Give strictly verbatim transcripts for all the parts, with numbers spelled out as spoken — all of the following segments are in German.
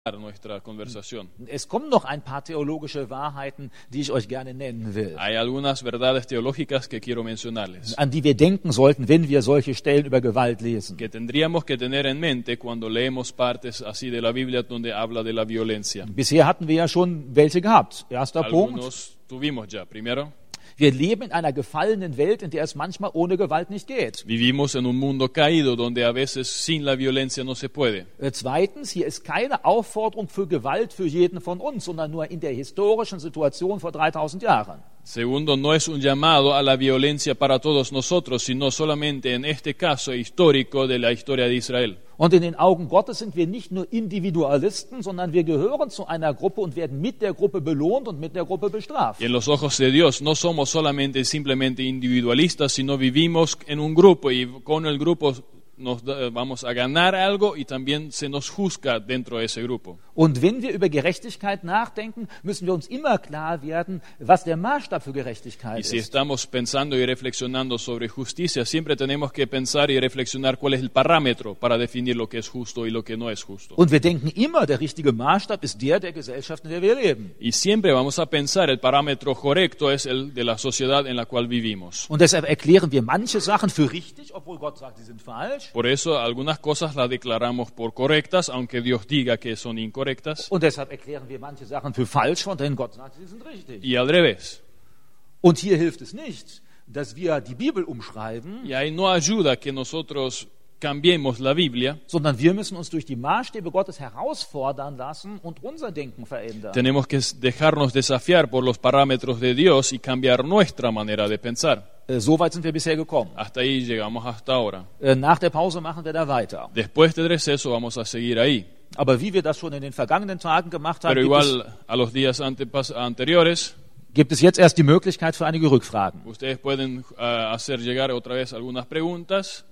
nuestra conversación. Es kommen noch ein paar theologische Wahrheiten, die ich euch gerne nennen will, Hay algunas verdades teológicas que quiero mencionarles, an die wir denken sollten, wenn wir solche Stellen über Gewalt lesen. que tendríamos que tener en mente cuando leemos partes así de la Biblia donde habla de la violencia. Bisher hatten wir ja schon welche gehabt. Erster Punkt. Algunos tuvimos ya. Primero, Wir leben in einer gefallenen Welt, in der es manchmal ohne Gewalt nicht geht. vivimos en un mundo caído donde a veces sin la violencia no se puede. Äh, Zweitens, hier ist keine Aufforderung für Gewalt für jeden von uns, sondern nur in der historischen Situation vor dreitausend Jahren. Segundo, no es un llamado a la violencia para todos nosotros, sino solamente en este caso histórico de la historia de Israel. Und in den Augen Gottes sind wir nicht nur Individualisten, sondern wir gehören zu einer Gruppe und werden mit der Gruppe belohnt und mit der Gruppe bestraft. Y en los ojos de Dios no somos solamente simplemente individualistas, sino vivimos en un grupo y con el grupo nos da- vamos a ganar algo y también se nos juzga dentro de ese grupo. Und wenn wir über Gerechtigkeit nachdenken, müssen wir uns immer klar werden, was der Maßstab für Gerechtigkeit Y si ist. estamos pensando y reflexionando sobre justicia, siempre tenemos que pensar y reflexionar cuál es el parámetro para definir lo que es justo y lo que no es justo. Und wir denken immer, der richtige Maßstab ist der der Gesellschaft, in der wir leben. Y siempre vamos a pensar el parámetro correcto es el de la sociedad en la cual vivimos. Und deshalb erklären wir manche Sachen für richtig, obwohl Gott sagt, sie sind falsch. Por eso algunas cosas las declaramos por correctas, aunque Dios diga que son incorrectas. Und deshalb erklären wir manche Sachen für falsch, von denen Gott sagt, sie sind richtig. Y al revés. Und hier hilft es nicht, dass wir die Bibel umschreiben, Y ahí no ayuda que nosotros cambiemos la Biblia. sondern wir müssen uns durch die Maßstäbe Gottes herausfordern lassen und unser Denken verändern. Tenemos que dejarnos desafiar por los parámetros de Dios y cambiar nuestra manera de pensar. Äh, So weit sind wir bisher gekommen. Hasta ahí llegamos hasta ahora. Äh, Nach der Pause machen wir da weiter. Después del receso vamos a seguir ahí. Aber wie wir das schon in den vergangenen Tagen gemacht haben, Pero gibt es, igual a los días antepas- anteriores, gibt es jetzt erst die Möglichkeit für einige Rückfragen. ustedes pueden uh, hacer llegar otra vez algunas preguntas.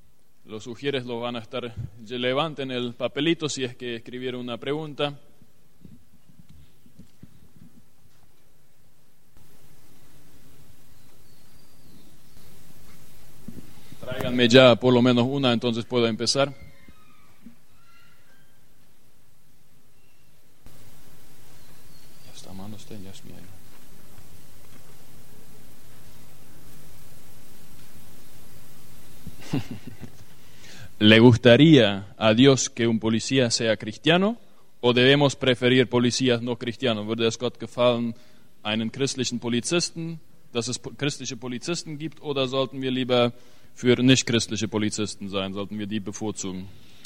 Los sugieres lo van a estar, levanten el papelito si es que escribieron una pregunta. Tráiganme ya por lo menos una, entonces puedo empezar. Ya está, mano usted, ya es mía. ¿Le gustaría a Dios que un policía sea cristiano o debemos preferir policías no cristianos? Würde es Gott gefallen, einen christlichen Polizisten, dass es po- christliche Polizisten gibt, oder sollten wir lieber für nicht-christliche Polizisten sein? Sollten wir die bevorzugen?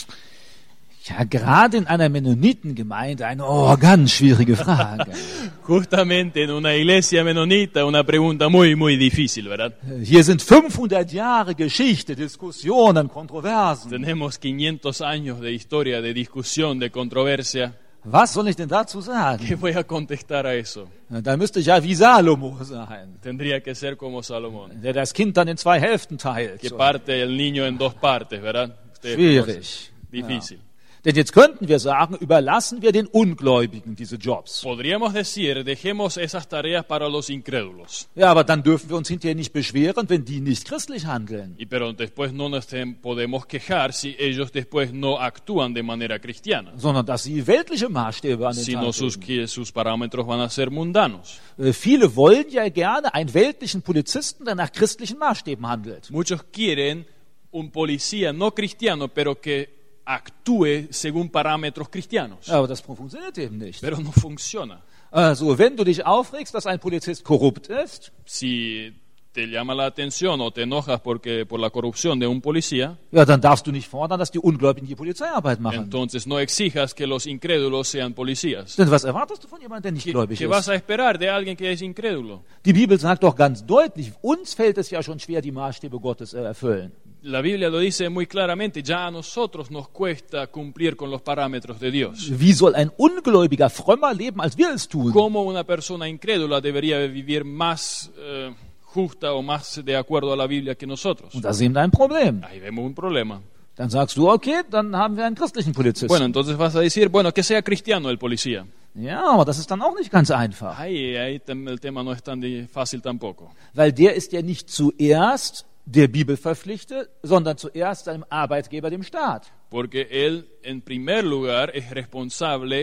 Ja, gerade in einer Mennonitengemeinde eine oh, ganz schwierige Frage. Justamente en una iglesia menonita, una pregunta muy, muy difícil, ¿verdad? Hier sind fünfhundert Jahre Geschichte, Diskussionen, Kontroversen. Tenemos quinientos años de historia, de discusión, de controversia. Was soll ich denn dazu sagen? ¿Qué voy a contestar a eso? Da müsste ich ja wie Salomo sein, Tendría que ser como Salomón, der das Kind dann in zwei Hälften teilt. que parte el niño en dos partes, ¿verdad? Ustedes Schwierig. conocen. Difícil. Denn jetzt könnten wir sagen, überlassen wir den Ungläubigen diese Jobs. Podríamos decir, dejemos esas tareas para los incrédulos. Ja, aber dann dürfen wir uns hinterher nicht beschweren, wenn die nicht christlich handeln, Y pero después no nos ten- podemos quejar si ellos después no actúan de manera cristiana, sondern dass sie weltliche Maßstäbe an den sino Tag sus, legen. que sus parámetros van a ser mundanos. Äh, Viele wollen ja gerne einen weltlichen Polizisten, der nach christlichen Maßstäben handelt. Muchos quieren un policía no cristiano, pero que actúe según parámetros cristianos. Aber das funktioniert eben nicht. Pero no funciona. Also, wenn du dich aufregst, dass ein Polizist korrupt ist, Si te llama la atención o te enojas porque por la corrupción de un policía, ja, dann darfst du nicht fordern, dass die Ungläubigen die Polizeiarbeit machen. entonces no exijas que los incrédulos sean policías. Denn was erwartest du von jemandem, der nicht ¿Qué, gläubig qué vas ist? a esperar de alguien que es incrédulo? Die Bibel sagt doch ganz deutlich, uns fällt es ja schon schwer, die Maßstäbe Gottes äh, erfüllen. La Biblia lo dice muy claramente, ya a nosotros nos cuesta cumplir con los parámetros de Dios. Wie soll ein Ungläubiger frömmer leben, als wir es tun? ¿Cómo una persona incrédula debería vivir más eh, justa o más de acuerdo a la Biblia que nosotros? Und da sehen wir ein Problem. Ahí vemos un problema. Dann sagst du, okay, dann haben wir einen christlichen Polizisten. Bueno, entonces vas a decir, bueno, que sea cristiano el policía. Ja, aber das ist dann auch nicht ganz einfach. Ahí, ahí tem- el tema no es tan di- fácil tampoco. Weil der ist ja nicht zuerst der Bibel verpflichtet, sondern zuerst seinem Arbeitgeber, dem Staat. Porque él, en primer lugar, es responsable